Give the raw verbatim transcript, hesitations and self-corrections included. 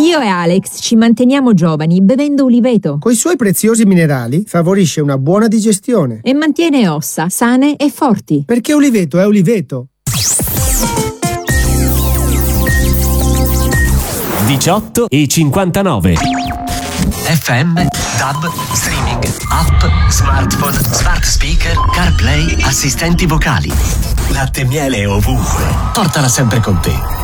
Io e Alex ci manteniamo giovani bevendo uliveto. Coi suoi preziosi minerali favorisce una buona digestione. E mantiene ossa sane e forti. Perché uliveto è uliveto. diciotto e cinquantanove. F M, D A B, streaming, app, smartphone, smart speaker, CarPlay, assistenti vocali. Latte e miele ovunque. Portala sempre con te.